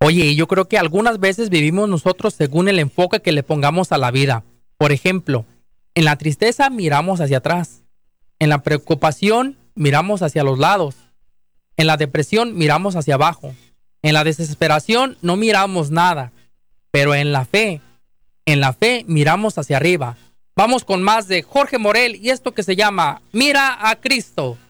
Oye, yo creo que algunas veces vivimos nosotros según el enfoque que le pongamos a la vida. Por ejemplo, en la tristeza miramos hacia atrás. En la preocupación miramos hacia los lados. En la depresión miramos hacia abajo. En la desesperación no miramos nada. Pero en la fe miramos hacia arriba. Vamos con más de Jorge Morel y esto que se llama Mira a Cristo.